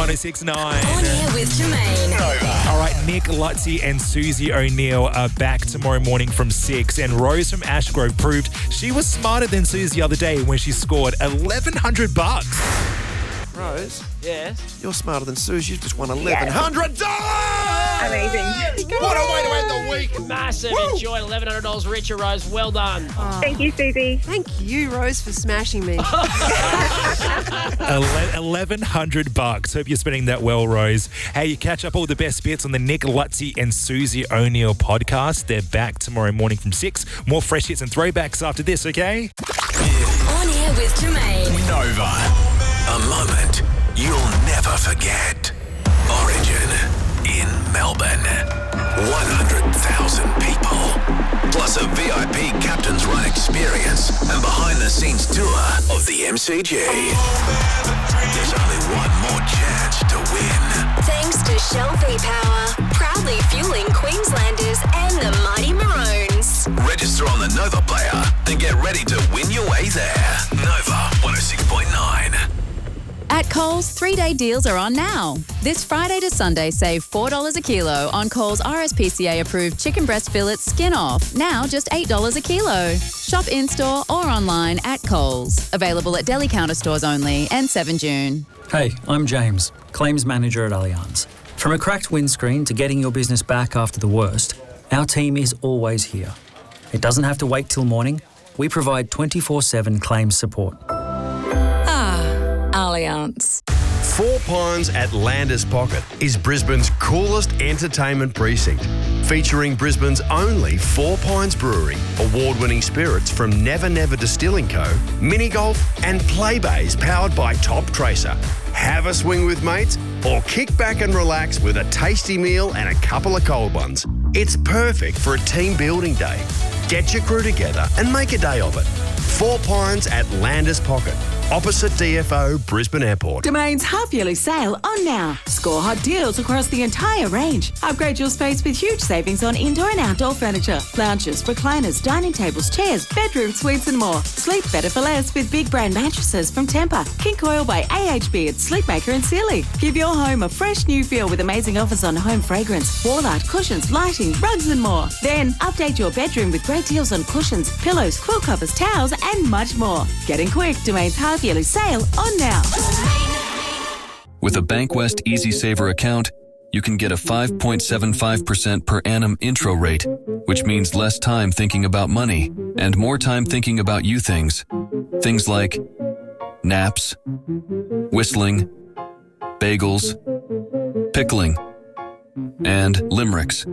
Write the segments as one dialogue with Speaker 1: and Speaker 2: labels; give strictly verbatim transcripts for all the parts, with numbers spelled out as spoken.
Speaker 1: one oh six point nine.
Speaker 2: On air with Jermaine.
Speaker 1: All right, Nick, Lutzi and Susie O'Neill are back tomorrow morning from six, and Rose from Ashgrove proved she was smarter than Susie the other day when she scored eleven hundred bucks.
Speaker 3: Rose?
Speaker 4: Yes?
Speaker 3: You're smarter than Susie. You've just won eleven hundred dollars!
Speaker 5: Amazing.
Speaker 3: What a way to end the week!
Speaker 4: Massive.
Speaker 3: Woo!
Speaker 4: Enjoyed eleven hundred dollars richer, Rose. Well done.
Speaker 5: Oh. Thank you, Susie.
Speaker 6: Thank you, Rose, for smashing me.
Speaker 1: eleven hundred bucks. Hope you're spending that well, Rose. Hey, you catch up all the best bits on the Nick, Lutzi and Susie O'Neill podcast. They're back tomorrow morning from six. More fresh hits and throwbacks after this, okay?
Speaker 2: On air with Jermaine.
Speaker 7: Nova. A moment you'll never forget. Origin in Melbourne. one hundred thousand people. Plus a V I P Captain's Run experience and behind-the-scenes tour of the M C G. There's only one more chance to win.
Speaker 2: Thanks to Shell V-Power, proudly fueling Queenslanders and the Mighty Maroons.
Speaker 7: Register on the Nova player and get ready to win your way there. Nova one oh six point nine.
Speaker 8: At Coles, three-day deals are on now. This Friday to Sunday, save four dollars a kilo on Coles R S P C A-approved chicken breast fillets skin off, now just eight dollars a kilo. Shop in-store or online at Coles. Available at deli counter stores only and seven June.
Speaker 9: Hey, I'm James, Claims Manager at Allianz. From a cracked windscreen to getting your business back after the worst, our team is always here. It doesn't have to wait till morning. We provide twenty-four seven claims support.
Speaker 8: Allianz.
Speaker 10: Four Pines at Landers Pocket is Brisbane's coolest entertainment precinct, featuring Brisbane's only Four Pines Brewery, award-winning spirits from Never Never Distilling Co., mini golf and play bays powered by Top Tracer. Have a swing with mates or kick back and relax with a tasty meal and a couple of cold ones. It's perfect for a team building day. Get your crew together and make a day of it. Four Pines at Landers Pocket, opposite D F O Brisbane Airport.
Speaker 11: Domain's half-yearly sale on now. Score hot deals across the entire range. Upgrade your space with huge savings on indoor and outdoor furniture, lounges, recliners, dining tables, chairs, bedroom suites and more. Sleep better for less with big brand mattresses from Tempur, King Coil by A H B at Sleepmaker and Sealy. Give your home a fresh new feel with amazing offers on home fragrance, wall art, cushions, lighting, rugs and more. Then update your bedroom with great deals on cushions, pillows, quilt covers, towels and much more. Getting quick, Domain's half-yearly sale on now.
Speaker 12: With a Bankwest Easy Saver account, you can get a five point seven five percent per annum intro rate, which means less time thinking about money and more time thinking about you things. Things like naps, whistling, bagels, pickling, and limericks.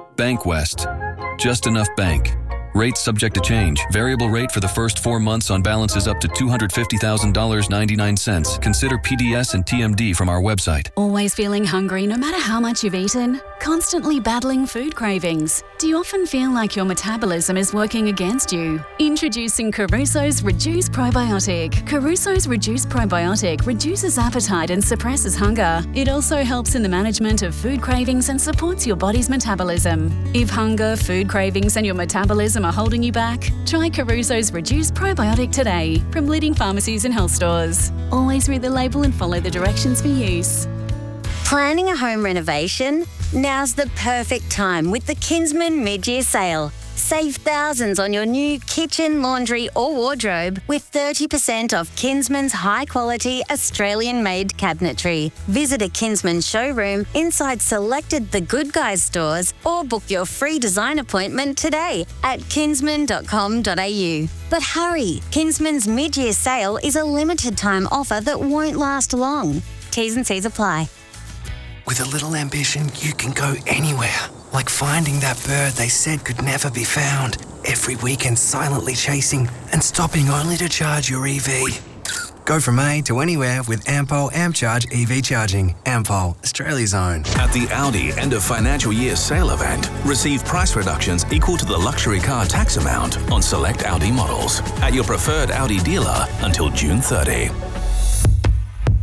Speaker 12: Bankwest. Just enough bank. Rates subject to change. Variable rate for the first four months on balances up to two hundred fifty thousand dollars and ninety-nine cents. Consider P D S and T M D from our website.
Speaker 8: Always feeling hungry no matter how much you've eaten? Constantly battling food cravings? Do you often feel like your metabolism is working against you? Introducing Caruso's Reduce Probiotic. Caruso's Reduce Probiotic reduces appetite and suppresses hunger. It also helps in the management of food cravings and supports your body's metabolism. If hunger, food cravings and your metabolism are holding you back, try Caruso's Reduce Probiotic today from leading pharmacies and health stores. Always read the label and follow the directions for use.
Speaker 13: Planning a home renovation? Now's the perfect time with the Kinsman mid-year sale. Save thousands on your new kitchen, laundry or wardrobe with thirty percent off Kinsman's high-quality Australian-made cabinetry. Visit a Kinsman showroom inside selected The Good Guys stores or book your free design appointment today at kinsman dot com dot a u. But hurry, Kinsman's mid-year sale is a limited-time offer that won't last long. T's and C's apply.
Speaker 14: With a little ambition, you can go anywhere. Like finding that bird they said could never be found. Every weekend silently chasing and stopping only to charge your E V. Go from A to anywhere with Ampol AmpCharge E V charging. Ampol, Australia's own.
Speaker 7: At the Audi end of financial year sale event, receive price reductions equal to the luxury car tax amount on select Audi models at your preferred Audi dealer until June thirtieth.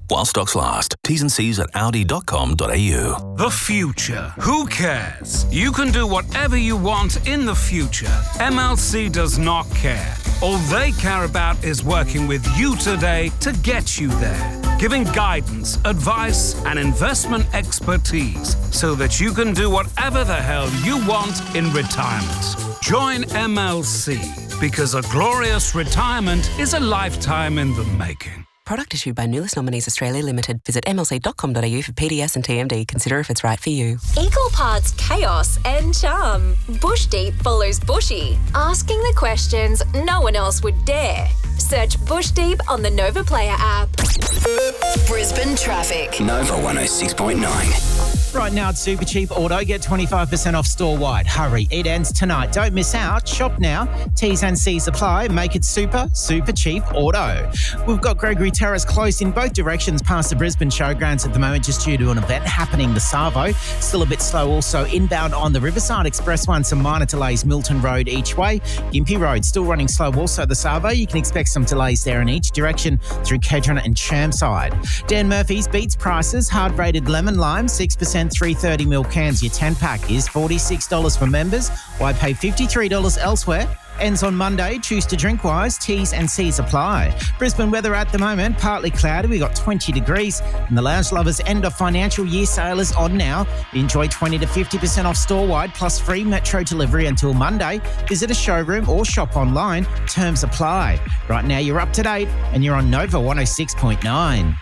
Speaker 7: while stocks last. T's and C's at audi dot com dot a u.
Speaker 15: The future. Who cares? You can do whatever you want in the future. M L C does not care. All they care about is working with you today to get you there. Giving guidance, advice, and investment expertise so that you can do whatever the hell you want in retirement. Join M L C because a glorious retirement is a lifetime in the making.
Speaker 16: Product issued by Nulis Nominees Australia Limited. Visit m l c dot com dot a u for P D S and T M D. Consider if it's right for you.
Speaker 2: Equal parts chaos and charm. Bush Deep follows Bushy, asking the questions no one else would dare. Search Bush Deep on the Nova Player app.
Speaker 17: Brisbane traffic.
Speaker 7: Nova one oh six point nine.
Speaker 18: Right now, it's Super Cheap Auto. Get twenty-five percent off store-wide. Hurry, it ends tonight. Don't miss out. Shop now. T's and C's apply. Make it super, super cheap auto. We've got Gregory Terrace close in both directions past the Brisbane Showgrounds at the moment, just due to an event happening, the Savo. Still a bit slow also inbound on the Riverside Express one. Some minor delays, Milton Road each way. Gympie Road still running slow also, the Savo. You can expect some delays there in each direction through Kedron and Chermside. Dan Murphy's beats prices. Hard rated lemon lime, six percent, three thirty mil cans. Your ten pack is forty-six dollars for members. Why pay fifty-three dollars elsewhere? Ends on Monday. Choose to drink wise. T's and C's apply. Brisbane weather at the moment, partly cloudy. We got twenty degrees. And the Lounge Lovers end of financial year sale is on now. Enjoy twenty to fifty percent off store-wide plus free metro delivery until Monday. Visit a showroom or shop online. Terms apply. Right now you're up to date and you're on Nova one oh six point nine.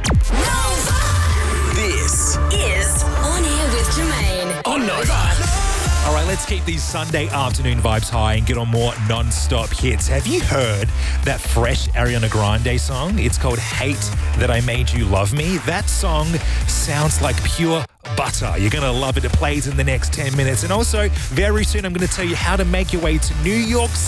Speaker 7: This
Speaker 2: Is On Air with Jermaine
Speaker 7: on Nova.
Speaker 1: All right, let's keep these Sunday afternoon vibes high and get on more non-stop hits. Have you heard that fresh Ariana Grande song? It's called Hate That I Made You Love Me. That song sounds like pure butter. You're going to love it. It plays in the next ten minutes. And also, very soon, I'm going to tell you how to make your way to New York